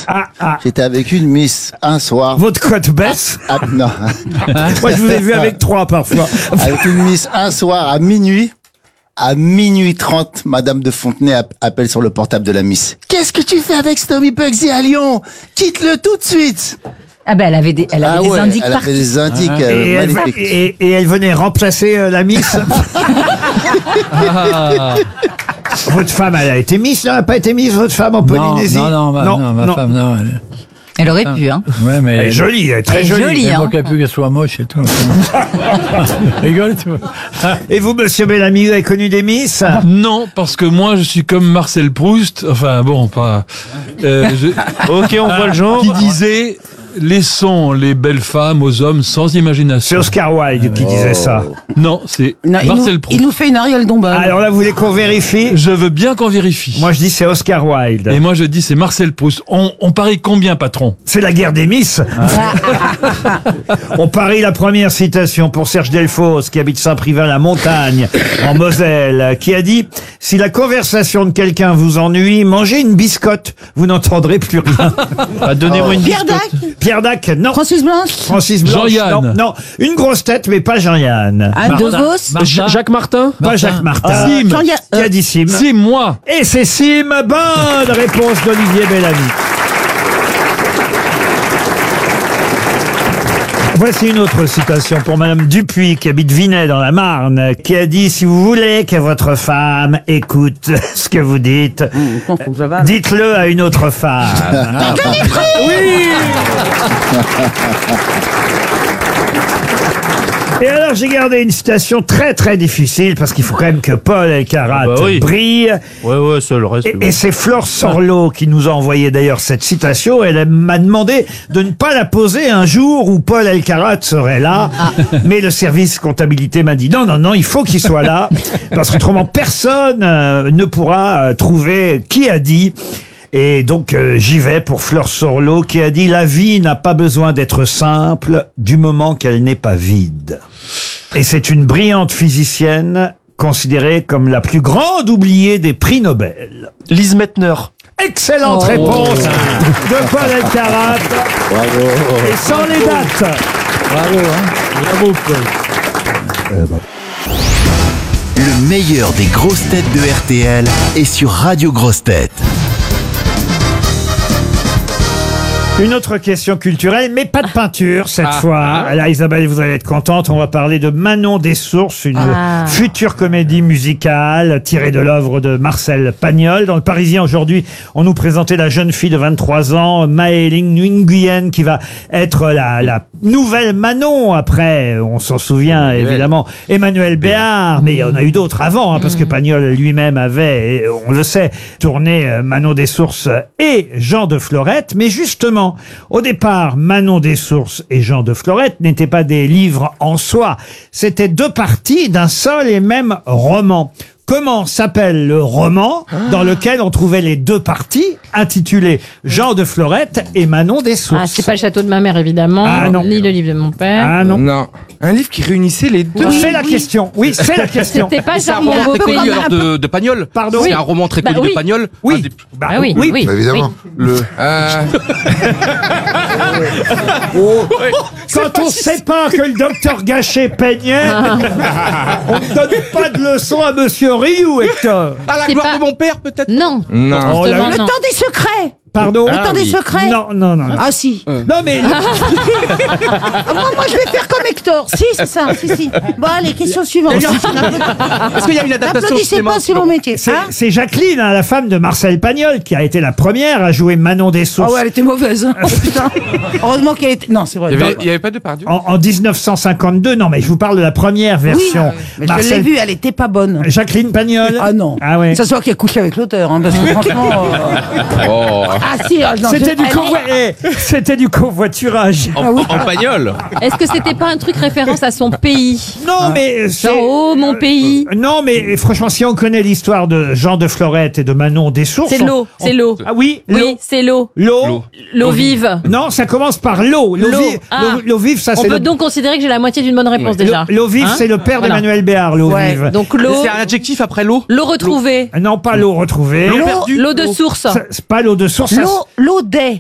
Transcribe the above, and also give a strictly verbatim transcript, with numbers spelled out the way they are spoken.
Miss. Ah, ah. J'étais avec une Miss un soir. Votre cote baisse. Ah, non. Moi, je vous ai vu avec trois parfois. Avec une Miss un soir à minuit. À minuit trente, Madame de Fontenay app- appelle sur le portable de la Miss. Qu'est-ce que tu fais avec Stormy Bugsy à Lyon? Quitte-le tout de suite. Ah ben elle avait des, elle avait Ah des ouais, indices elle partout. avait des indices Et euh, elle, magnifiques. et, et elle venait remplacer euh, la Miss. Ah. Votre femme, elle a été Miss, elle n'a pas été Miss, votre femme en Non, Polynésie? non, non, ma, non, ma femme, non. Elle, Elle aurait pu, hein. ouais, mais Elle est jolie, elle est très Elle est jolie. jolie, il hein. manquait plus qu'elle soit moche et tout. Rigole, tu vois. Et vous, monsieur Bellamy, vous avez connu des Miss? Non, parce que moi, je suis comme Marcel Proust. Enfin, bon, pas. Euh, je- Ok, on voit le genre. qui disait laissons les belles femmes aux hommes sans C'est imagination. Oscar Wilde qui disait ça. Non, c'est Non, il, Marcel nous, Proust. il nous fait une Ariel Dombal. Alors là, vous voulez qu'on vérifie? Je veux bien qu'on vérifie. Moi, je dis c'est Oscar Wilde. Et moi, je dis c'est Marcel Proust. On, on parie combien, patron? C'est la guerre des Miss. On parie la première citation pour Serge Delfos, qui habite Saint-Privat-la-Montagne, en Moselle, qui a dit « Si la conversation de quelqu'un vous ennuie, mangez une biscotte, vous n'entendrez plus rien. Ah, Donnez-moi une Pierre biscotte. Dac » Pierre Dac, non. Francis Blanche Francis Blanche, Jean-Yann. non. Non, une grosse tête, mais pas Jean-Yann. Anne de Vos J- Jacques Martin. Pas Jacques Martin. Sim. Jean-Yann- Qui a dit Sim? C'est moi. Et c'est Sim. Bonne réponse d'Olivier Bellamy. Voici une autre citation pour Madame Dupuis, qui habite Vinay dans la Marne, qui a dit « Si vous voulez que votre femme écoute ce que vous dites, dites-le à une autre femme. » Oui. Et alors j'ai gardé une citation très très difficile, parce qu'il faut quand même que Paul Elkarat Ah bah oui. brille. Ouais, ouais, ça, le reste. Et, et c'est Flore Sorlo qui nous a envoyé d'ailleurs cette citation. Elle m'a demandé de ne pas la poser un jour où Paul Elkarat serait là. Mais le service comptabilité m'a dit non, non, non, il faut qu'il soit là. Parce qu'autrement, personne euh, ne pourra euh, trouver qui a dit. Et donc euh, j'y vais pour Flore Sorlo qui a dit « La vie n'a pas besoin d'être simple du moment qu'elle n'est pas vide ». Et c'est une brillante physicienne considérée comme la plus grande oubliée des prix Nobel. Lise Mettner. Excellente Oh. réponse de Paul Elkarat. Bravo. Et sans les dates. Bravo, hein. Bravo, Paul. Le meilleur des grosses têtes de R T L est sur Radio Grosses Têtes. Une autre question culturelle, mais pas de peinture cette Ah, fois. Là, Isabelle, vous allez être contente. On va parler de Manon des Sources, une Ah. future comédie musicale tirée de l'œuvre de Marcel Pagnol. Dans le Parisien aujourd'hui, on nous présentait la jeune fille de vingt-trois ans, Maëling Nguyen, qui va être la, la nouvelle Manon après. On s'en souvient évidemment, Emmanuel Béard, mais il y en a eu d'autres avant, hein, parce que Pagnol lui-même avait, et on le sait, tourné euh, Manon des Sources et Jean de Florette. Mais justement, au départ, Manon des Sources et Jean de Florette n'étaient pas des livres en soi. C'était deux parties d'un seul et même roman. Comment s'appelle le roman dans lequel on trouvait les deux parties, intitulé Jean de Florette et Manon des Sources? Ah, c'est pas le château de ma mère, évidemment. Ah, non. Ni le livre de mon père. Ah non. Non. Un livre qui réunissait les deux. C'est la question. Oui, c'est la question. C'était pas C'est un Charmant roman Beau très Pays. connu alors de, de Pagnol. Pardon. C'est un roman très Bah connu oui. de Pagnol. Oui. Un des- Bah, Ah oui, oui, oui. Bah, évidemment. Le. Euh, Quand on sait pas que le docteur Gachet peignait, on ne donne pas de leçon à Monsieur Rioux, Hector. À la C'est gloire pas- de mon père, peut-être. Non. Non. Oh, là, Justement, Le non. temps des secrets. pardon. Le temps des secrets. Non, non, non. non. Ah si. Non, mais Ah, moi, moi, je vais faire comme Hector. Si, c'est ça. Si, si. Bon, allez, question suivante. Est-ce qu'il y a une adaptation au N'applaudissez cinéma? pas, c'est mon métier. c'est Hein c'est Jacqueline, hein, la femme de Marcel Pagnol, qui a été la première à jouer Manon des Ah Sources ouais, elle était mauvaise. Oh, putain. Heureusement qu'elle était. Non, c'est vrai. Il y avait, il y avait pas de Depardieu. en, en dix-neuf cent cinquante-deux. Non, mais je vous parle de la première Oui, version. mais je l'ai vue, elle était pas bonne. Jacqueline Pagnol. Ah non. Ah ouais. Ça se voit qu'elle a couché avec l'auteur, hein, parce que franchement. euh, Oh. Ah si, ah, non, C'était je- du, elle convoi- est- eh, c'était du covoiturage. En, en Pagnol. Est-ce que c'était pas un truc référence à son pays? Non, mais c'est... Genre, oh, mon pays. Euh, Non, mais franchement, si on connaît l'histoire de Jean de Florette et de Manon des Sources... C'est on- l'eau, on- c'est l'eau. Ah oui, l'eau. Oui, c'est l'eau. L'eau. L'eau. L'eau vive. Non, ça commence par l'eau. L'eau L'eau. vive, Ah. l'eau- l'eau vive, ça On c'est peut le... donc considérer que j'ai la moitié d'une bonne réponse déjà. L'eau vive, Hein c'est le père Voilà. d'Emmanuel Béard, l'eau Ouais. vive. Donc l'eau, C'est un adjectif après l'eau. l'eau retrouvée, Non, pas l'eau retrouvée. L'eau L'eau- perdue. l'eau de source. Ça, C'est pas l'eau de source. ça- L'eau, l'eau des.